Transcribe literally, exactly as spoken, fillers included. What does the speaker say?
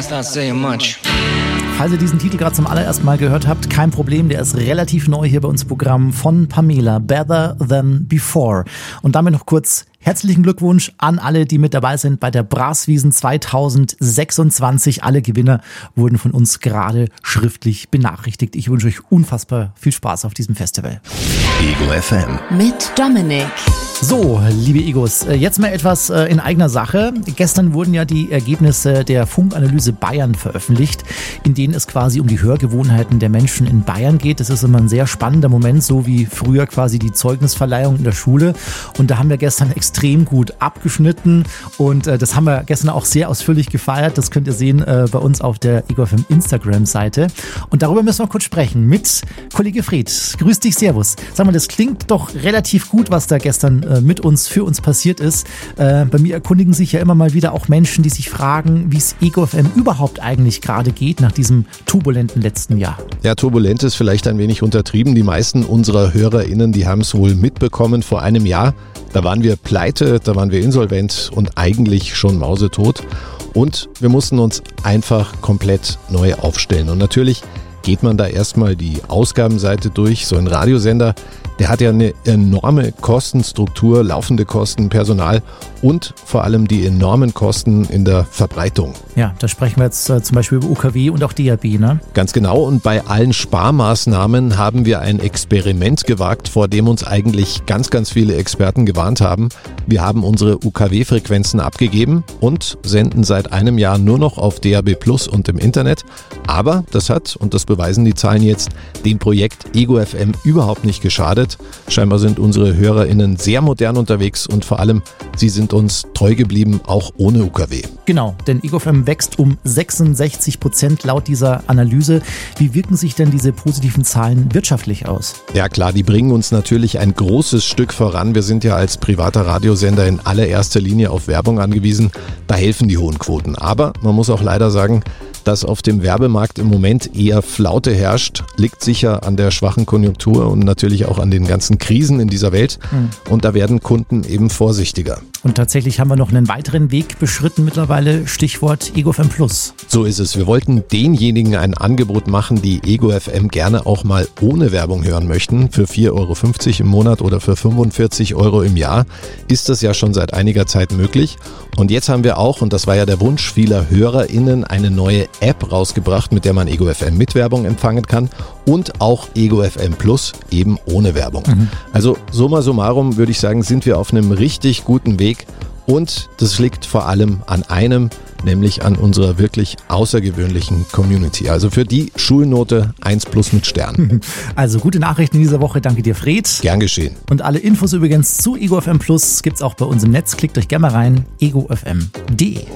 That's not saying much. Falls ihr diesen Titel gerade zum allerersten Mal gehört habt, kein Problem, der ist relativ neu hier bei uns im Programm von Pamela, Better Than Before. Und damit noch kurz herzlichen Glückwunsch an alle, die mit dabei sind bei der Braswiesen zwanzig sechsundzwanzig. Alle Gewinner wurden von uns gerade schriftlich benachrichtigt. Ich wünsche euch unfassbar viel Spaß auf diesem Festival. Ego F M mit Dominik. So, liebe Egos, jetzt mal etwas in eigener Sache. Gestern wurden ja die Ergebnisse der Funkanalyse Bayern veröffentlicht, in denen es quasi um die Hörgewohnheiten der Menschen in Bayern geht. Das ist immer ein sehr spannender Moment, so wie früher quasi die Zeugnisverleihung in der Schule. Und da haben wir gestern extrem gut abgeschnitten und äh, das haben wir gestern auch sehr ausführlich gefeiert. Das könnt ihr sehen äh, bei uns auf der Ego F M Instagram-Seite. Und darüber müssen wir kurz sprechen mit Kollege Fred. Grüß dich, servus. Sag mal, das klingt doch relativ gut, was da gestern äh, mit uns, für uns passiert ist. Äh, bei mir erkundigen sich ja immer mal wieder auch Menschen, die sich fragen, wie es Ego F M überhaupt eigentlich gerade geht nach diesem turbulenten letzten Jahr. Ja, turbulent ist vielleicht ein wenig untertrieben. Die meisten unserer HörerInnen, die haben es wohl mitbekommen vor einem Jahr. Da waren wir pleite, da waren wir insolvent und eigentlich schon mausetot. Und wir mussten uns einfach komplett neu aufstellen. Und natürlich geht man da erstmal die Ausgabenseite durch. So ein Radiosender, der hat ja eine enorme Kostenstruktur, laufende Kosten, Personal und vor allem die enormen Kosten in der Verbreitung. Ja, da sprechen wir jetzt äh, zum Beispiel über U K W und auch D A B, ne? Ganz genau. Und bei allen Sparmaßnahmen haben wir ein Experiment gewagt, vor dem uns eigentlich ganz, ganz viele Experten gewarnt haben. Wir haben unsere U K W-Frequenzen abgegeben und senden seit einem Jahr nur noch auf D A B Plus und im Internet. Aber das hat, und das beweisen die Zahlen jetzt, dem Projekt Ego F M überhaupt nicht geschadet. Scheinbar sind unsere HörerInnen sehr modern unterwegs und vor allem, sie sind uns treu geblieben, auch ohne U K W. Genau, denn Ego F M wächst um sechsundsechzig Prozent laut dieser Analyse. Wie wirken sich denn diese positiven Zahlen wirtschaftlich aus? Ja klar, die bringen uns natürlich ein großes Stück voran. Wir sind ja als privater Radiosender in allererster Linie auf Werbung angewiesen. Da helfen die hohen Quoten. Aber man muss auch leider sagen, dass auf dem Werbemarkt im Moment eher Flaute herrscht, liegt sicher an der schwachen Konjunktur und natürlich auch an den ganzen Krisen in dieser Welt. Mhm. Und da werden Kunden eben vorsichtiger. Und tatsächlich haben wir noch einen weiteren Weg beschritten mittlerweile, Stichwort Ego F M Plus. So ist es. Wir wollten denjenigen ein Angebot machen, die Ego F M gerne auch mal ohne Werbung hören möchten. Für vier Euro fünfzig im Monat oder für fünfundvierzig Euro im Jahr ist das ja schon seit einiger Zeit möglich. Und jetzt haben wir auch, und das war ja der Wunsch vieler HörerInnen, eine neue App rausgebracht, mit der man Ego F M mit Werbung empfangen kann und auch Ego F M Plus eben ohne Werbung. Mhm. Also summa summarum würde ich sagen, sind wir auf einem richtig guten Weg und das liegt vor allem an einem, nämlich an unserer wirklich außergewöhnlichen Community. Also für die Schulnote eins plus mit Stern. Also gute Nachrichten in dieser Woche. Danke dir, Fred. Gern geschehen. Und alle Infos übrigens zu Ego F M Plus gibt's auch bei uns im Netz. Klickt euch gerne mal rein. ego f m punkt d e